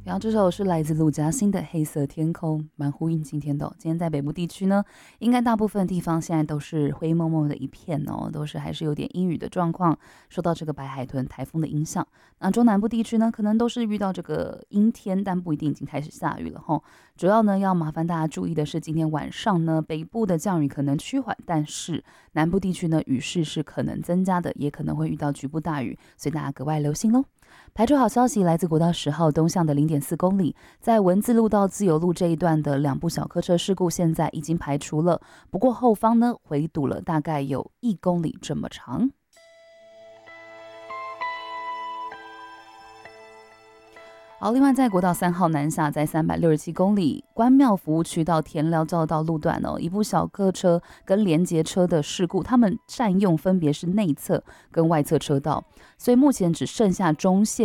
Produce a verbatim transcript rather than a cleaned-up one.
然后这首是来自陆嘉欣的《黑色天空》，蛮呼应今天的哦。今天在北部地区呢，应该大部分地方现在都是灰蒙蒙的一片哦，都是还是有点阴雨的状况，受到这个白海豚台风的影响。那中南部地区呢，可能都是遇到这个阴天，但不一定已经开始下雨了哈。主要呢要麻烦大家注意的是，今天晚上呢，北部的降雨可能趋缓，但是南部地区呢，雨势是可能增加的，也可能会遇到局部大雨，所以大家格外留心喽。排除好消息，来自国道十号东向的零点四公里，在文字路到自由路这一段的两部小客车事故，现在已经排除了。不过后方呢，回堵了大概有一公里这么长。好，另外在国道三号南下，在三百六十七公里关庙服务区到田寮交道路段哦，一部小客车跟连结车的事故，他们占用分别是内侧跟外侧车道，所以目前只剩下中线